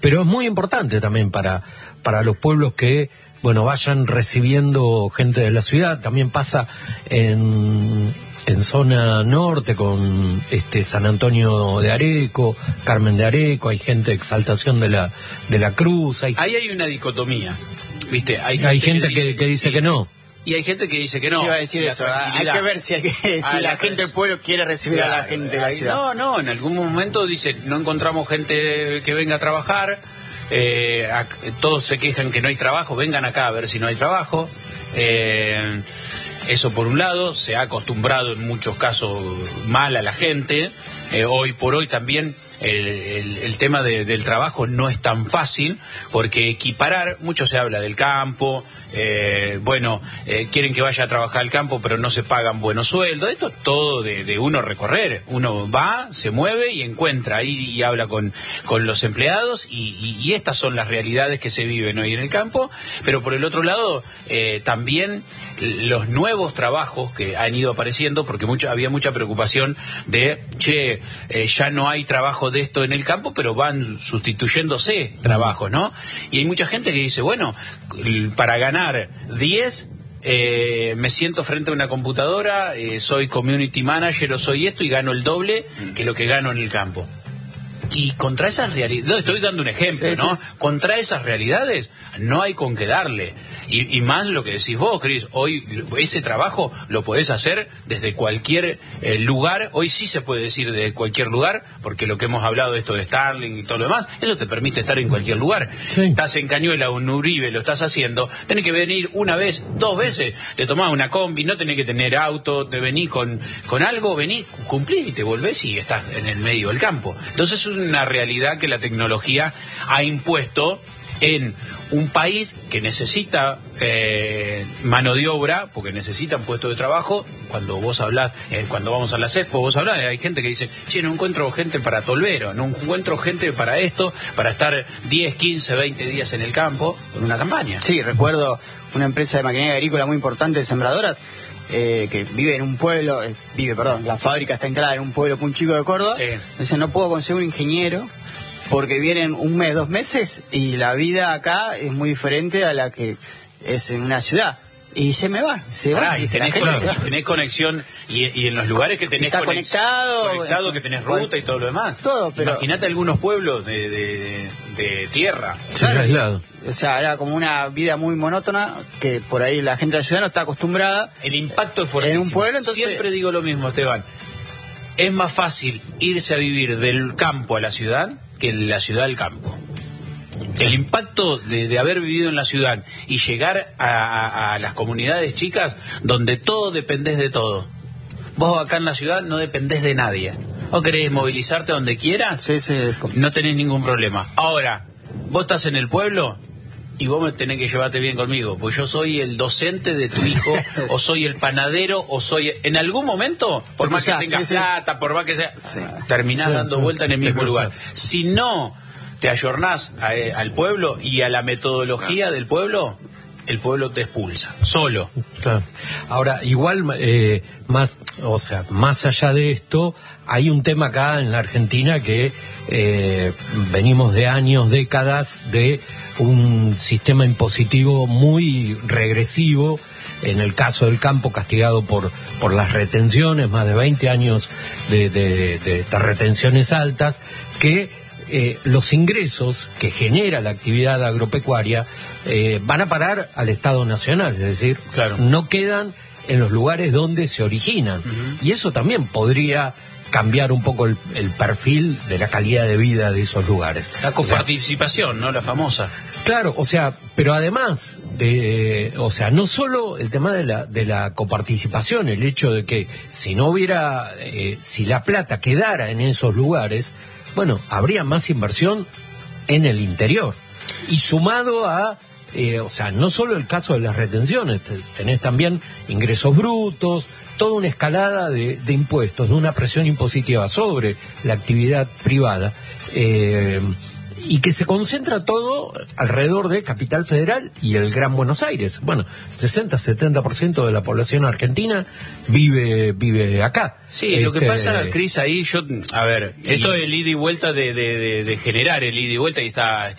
Pero es muy importante también para los pueblos que, bueno, vayan recibiendo gente de la ciudad. También pasa en zona norte con San Antonio de Areco, Carmen de Areco, hay gente de Exaltación de la Cruz. Ahí hay una dicotomía, ¿viste? Hay gente que dice que no. Y hay gente que dice que no. Yo iba a decir eso, hay que ver si la gente del pueblo quiere recibir a la gente de la ciudad. No, en algún momento dice, no encontramos gente que venga a trabajar, todos se quejan que no hay trabajo, vengan acá a ver si no hay trabajo. Eso por un lado, se ha acostumbrado en muchos casos mal a la gente. Hoy por hoy también el tema del trabajo no es tan fácil, porque equiparar, mucho se habla del campo, quieren que vaya a trabajar al campo pero no se pagan buenos sueldos. Esto es todo de uno recorrer, uno va, se mueve y encuentra ahí y habla con los empleados y estas son las realidades que se viven hoy en el campo. Pero por el otro lado, también los nuevos trabajos que han ido apareciendo, porque había mucha preocupación de, ya no hay trabajo de esto en el campo, pero van sustituyéndose trabajos, ¿no? Y hay mucha gente que dice, bueno, para ganar 10, me siento frente a una computadora, soy community manager o soy esto y gano el doble que lo que gano en el campo. Y contra esas realidades, estoy dando un ejemplo, ¿no? Sí. Contra esas realidades no hay con qué darle. Y más lo que decís vos, Cris, hoy ese trabajo lo podés hacer desde cualquier lugar. Hoy sí se puede decir desde cualquier lugar, porque lo que hemos hablado de esto de Starlink y todo lo demás, eso te permite estar en cualquier lugar. Sí. Estás en Cañuela o en Uribe, lo estás haciendo, tenés que venir una vez, 2 veces, te tomás una combi, no tenés que tener auto, te venís con algo, venís, cumplís y te volvés y estás en el medio del campo. Entonces es una realidad que la tecnología ha impuesto en un país que necesita mano de obra, porque necesitan puestos de trabajo. Cuando vos hablás, cuando vamos a la CESPO, vos hablás, hay gente que dice, no encuentro gente para tolvero, no encuentro gente para esto, para estar 10, 15, 20 días en el campo con una campaña. Sí, recuerdo una empresa de maquinaria agrícola muy importante de sembradoras, que vive en un pueblo, la fábrica está instalada en un pueblo muy chico de Córdoba. Sí. Entonces no puedo conseguir un ingeniero porque vienen 1 mes, 2 meses y la vida acá es muy diferente a la que es en una ciudad. Y se me va, y tenés conexión y en los lugares que tenés conectado, que tenés ruta y todo lo demás. Todo, pero imagínate algunos pueblos de tierra. Claro. O sea, era como una vida muy monótona que por ahí la gente de la ciudad no está acostumbrada. El impacto es fuertísimo. En un pueblo, entonces siempre digo lo mismo, Esteban. Es más fácil irse a vivir del campo a la ciudad que de la ciudad al campo. El impacto de haber vivido en la ciudad y llegar a las comunidades chicas donde todo dependés de todo. Vos acá en la ciudad no dependés de nadie. Vos querés movilizarte donde quieras, no tenés ningún problema. Ahora, vos estás en el pueblo y vos me tenés que llevarte bien conmigo, pues yo soy el docente de tu hijo, o soy el panadero, o soy... En algún momento, por más que tengas plata, por más que sea, terminás dando vuelta en el mismo lugar. Si no te ayornás al pueblo y a la metodología del pueblo, el pueblo te expulsa, solo. Claro. Ahora, igual, más allá de esto, hay un tema acá en la Argentina que venimos de años, décadas de un sistema impositivo muy regresivo. En el caso del campo, castigado por las retenciones, más de 20 años de retenciones altas, que los ingresos que genera la actividad agropecuaria van a parar al Estado Nacional, es decir, no quedan en los lugares donde se originan. Y eso también podría cambiar un poco el perfil de la calidad de vida de esos lugares. La coparticipación, ¿no? La famosa. Claro, pero además no solo el tema de la coparticipación, el hecho de que si no hubiera, si la plata quedara en esos lugares, bueno, habría más inversión en el interior. Y sumado a, no solo el caso de las retenciones, tenés también ingresos brutos, toda una escalada de impuestos, de una presión impositiva sobre la actividad privada, y que se concentra todo alrededor de Capital Federal y el Gran Buenos Aires. Bueno, 60-70% de la población argentina vive acá. Sí, lo que pasa, Cris, ahí esto del ida y vuelta de generar el ida y vuelta, y está